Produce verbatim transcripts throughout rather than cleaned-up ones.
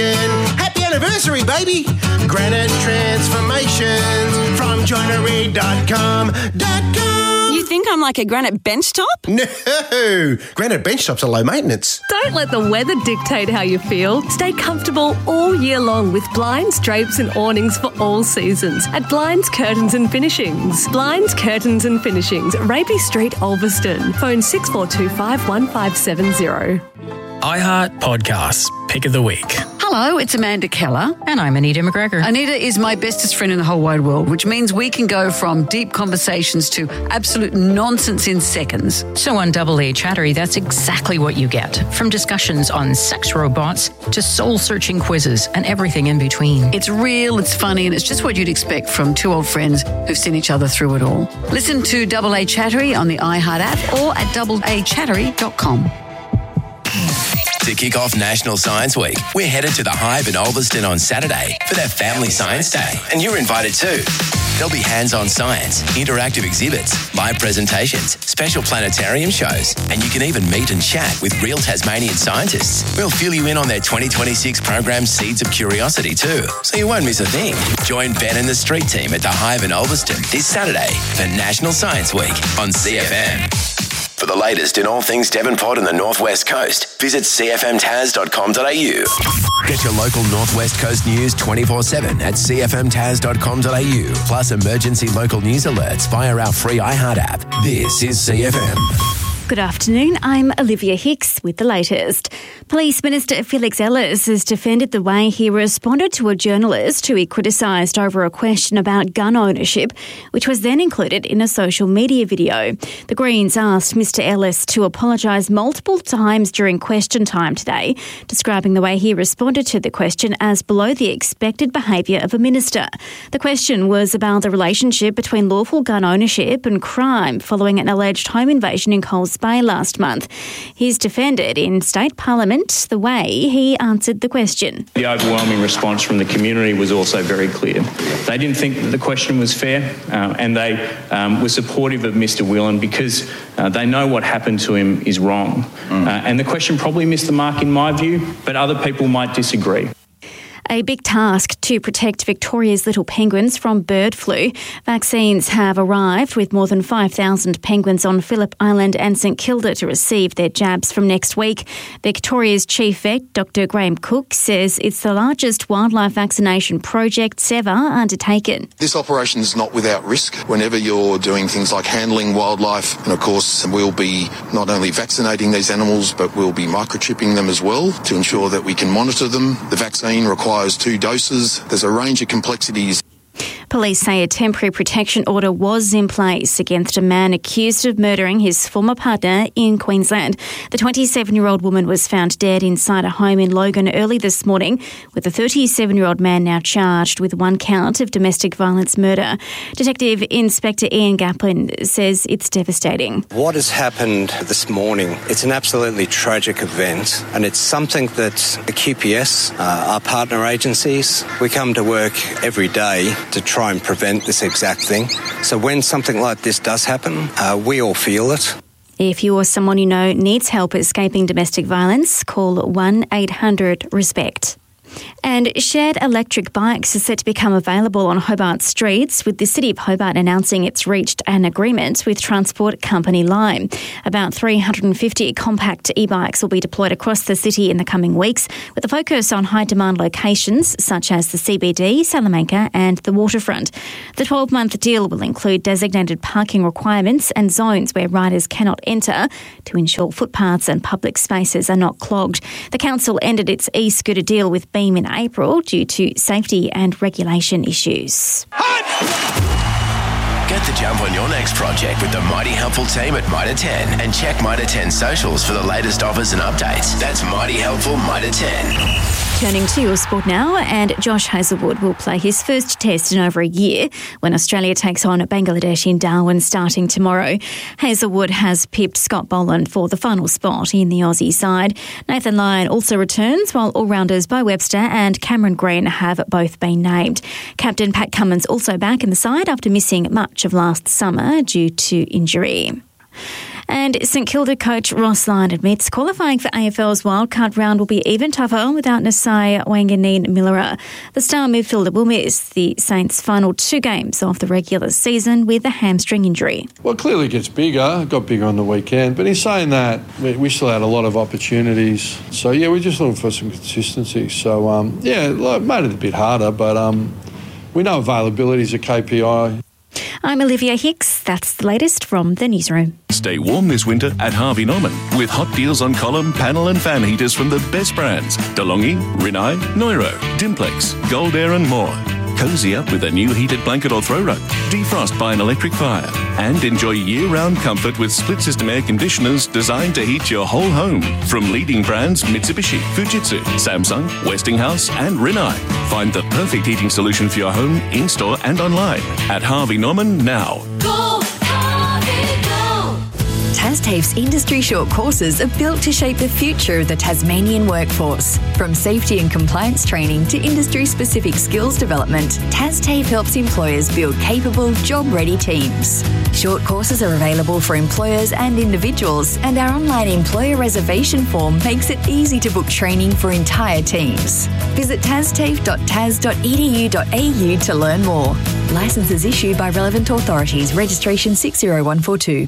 transformation. Happy anniversary, baby. Granite Transformations from joinery dot com dot com. You think I'm like a granite bench top? No, granite bench tops are low maintenance. Don't let the weather dictate how you feel. Stay comfortable all year long with blinds, drapes and awnings for all seasons at Blinds, Curtains and Finishings. Blinds, Curtains and Finishings, Rapey Street, Ulverston. Phone six four two five, one five seven zero. iHeart Podcasts, Pick of the Week. Hello, it's Amanda Keller. And I'm Anita McGregor. Anita is my bestest friend in the whole wide world, which means we can go from deep conversations to absolute nonsense in seconds. So on Double A Chattery, that's exactly what you get. From discussions on sex robots to soul-searching quizzes and everything in between. It's real, it's funny, and it's just what you'd expect from two old friends who've seen each other through it all. Listen to Double A Chattery on the iHeart app or at double a chattery dot com. To kick off National Science Week, we're headed to the Hive in Ulverston on Saturday for their Family Science Day, and you're invited too. There'll be hands-on science, interactive exhibits, live presentations, special planetarium shows, and you can even meet and chat with real Tasmanian scientists. We'll fill you in on their twenty twenty-six program Seeds of Curiosity too, so you won't miss a thing. Join Ben and the Street Team at the Hive in Ulverston this Saturday for National Science Week on C F M. For the latest in all things Devonport and the Northwest Coast, visit c f m tas dot com dot a u. Get your local Northwest Coast news twenty-four seven at c f m tas dot com dot a u, plus emergency local news alerts via our free iHeart app. This is C F M. Good afternoon, I'm Olivia Hicks with the latest. Police Minister Felix Ellis has defended the way he responded to a journalist who he criticised over a question about gun ownership, which was then included in a social media video. The Greens asked Mr Ellis to apologise multiple times during question time today, describing the way he responded to the question as below the expected behaviour of a minister. The question was about the relationship between lawful gun ownership and crime following an alleged home invasion in Coles Bay last month. He's defended in State Parliament the way he answered the question. The overwhelming response from the community was also very clear. They didn't think that the question was fair, uh, and they um, were supportive of Mr Whelan because uh, they know what happened to him is wrong. Mm. Uh, and the question probably missed the mark in my view, but other people might disagree. A big task to protect Victoria's little penguins from bird flu. Vaccines have arrived with more than five thousand penguins on Phillip Island and St Kilda to receive their jabs from next week. Victoria's chief vet, Doctor Graham Cook, says it's the largest wildlife vaccination project ever undertaken. This operation is not without risk. Whenever you're doing things like handling wildlife, and of course we'll be not only vaccinating these animals, but we'll be microchipping them as well to ensure that we can monitor them. The vaccine requires two doses. There's a range of complexities. Police say a temporary protection order was in place against a man accused of murdering his former partner in Queensland. The twenty-seven-year-old woman was found dead inside a home in Logan early this morning, with the thirty-seven-year-old man now charged with one count of domestic violence murder. Detective Inspector Ian Gaplin says it's devastating. What has happened this morning, it's an absolutely tragic event, and it's something that the Q P S, uh, our partner agencies, we come to work every day to try and prevent this exact thing. So when something like this does happen, uh, we all feel it. If you or someone you know needs help escaping domestic violence, call one eight hundred RESPECT. And shared electric bikes are set to become available on Hobart streets, with the City of Hobart announcing it's reached an agreement with transport company Lime. About three hundred fifty compact e-bikes will be deployed across the city in the coming weeks, with a focus on high-demand locations such as the C B D, Salamanca and the waterfront. The twelve-month deal will include designated parking requirements and zones where riders cannot enter to ensure footpaths and public spaces are not clogged. The council ended its e-scooter deal with Beam in April due to safety and regulation issues. Get the jump on your next project with the Mighty Helpful team at Mitre ten, and check Mitre ten socials for the latest offers and updates. That's Mighty Helpful Mitre ten. Turning to your sport now, and Josh Hazlewood will play his first test in over a year when Australia takes on Bangladesh in Darwin starting tomorrow. Hazlewood has pipped Scott Boland for the final spot in the Aussie side. Nathan Lyon also returns, while all-rounders Bo Webster and Cameron Green have both been named. Captain Pat Cummins also back in the side after missing much of last summer due to injury. And St Kilda coach Ross Lyon admits qualifying for A F L's wildcard round will be even tougher without Nasai Wanganeen-Millera. The star midfielder will miss the Saints' final two games of the regular season with a hamstring injury. Well, clearly it gets bigger. It got bigger on the weekend. But in saying that, we, we still had a lot of opportunities. So, yeah, we're just looking for some consistency. So, um, yeah, it made it a bit harder, but um, we know availability is a K P I. I'm Olivia Hicks. That's the latest from the newsroom. Stay warm this winter at Harvey Norman with hot deals on column, panel and fan heaters from the best brands. DeLonghi, Rinnai, Neuro, Dimplex, Gold Air and more. Cozy up with a new heated blanket or throw rug. Defrost by an electric fire. And enjoy year-round comfort with split-system air conditioners designed to heat your whole home. From leading brands Mitsubishi, Fujitsu, Samsung, Westinghouse and Rinnai. Find the perfect heating solution for your home, in-store and online. At Harvey Norman now. Go, Harvey, go! TasTAFE's industry short courses are built to shape the future of the Tasmanian workforce. From safety and compliance training to industry-specific skills development, TasTAFE helps employers build capable, job-ready teams. Short courses are available for employers and individuals, and our online employer reservation form makes it easy to book training for entire teams. Visit tastafe dot tas dot e d u dot a u to learn more. Licenses issued by relevant authorities. Registration six zero one four two.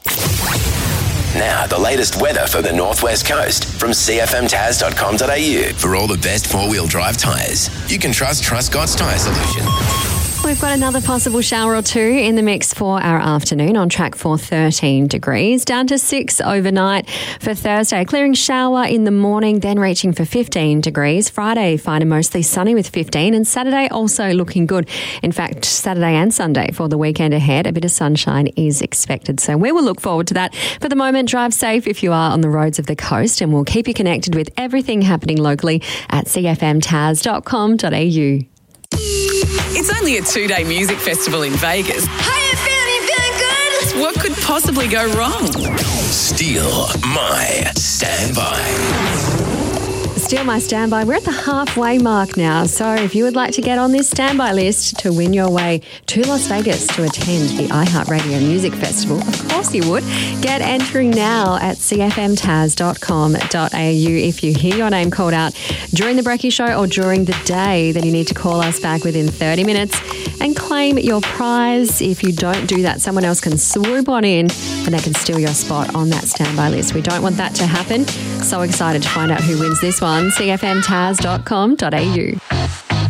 Now, the latest weather for the Northwest Coast from c f m tas dot com dot a u. For all the best four-wheel drive tyres, you can trust Truscott's Tyre Solution. We've got another possible shower or two in the mix for our afternoon, on track for thirteen degrees, down to six overnight for Thursday. Clearing shower in the morning, then reaching for fifteen degrees. Friday, fine and mostly sunny with fifteen, and Saturday also looking good. In fact, Saturday and Sunday for the weekend ahead, a bit of sunshine is expected. So we will look forward to that. For the moment, drive safe if you are on the roads of the coast, and we'll keep you connected with everything happening locally at c f m tas dot com dot a u. It's only a two-day music festival in Vegas. How you feeling? You feeling good? What could possibly go wrong? Steal my standby. Steal my standby. We're at the halfway mark now, so if you would like to get on this standby list to win your way to Las Vegas to attend the iHeartRadio Music Festival, of course you would, get entering now at c f m tas dot com dot a u. If you hear your name called out during the Brekkie Show or during the day, then you need to call us back within thirty minutes and claim your prize. If you don't do that, someone else can swoop on in and they can steal your spot on that standby list. We don't want that to happen. So excited to find out who wins this one. c f m tas dot com dot a u.